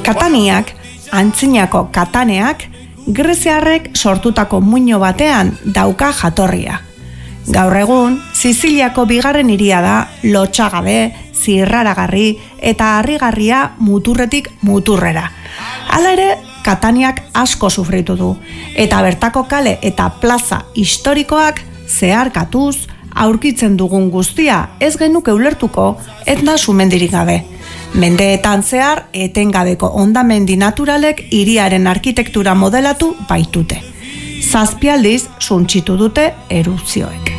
Kataniak, antzinako Kataneak, greziarrek sortutako muino batean dauka jatorria. Gaur egun, Siziliako bigarren hiria da, lotsagabe, zirraragarri eta harrigarria muturretik muturrera. Hala ere, Kataniak asko sufritu du, eta bertako kale eta plaza historikoak zeharkatuz, aurkitzen dugun guztia ez genuke ulertuko etna sumendirik gabe. Mendeetan zehar etengabeko hondamendi naturalek hiriaren arkitektura modelatu baitute. 7 aldiz suntsitu dute erupzioek.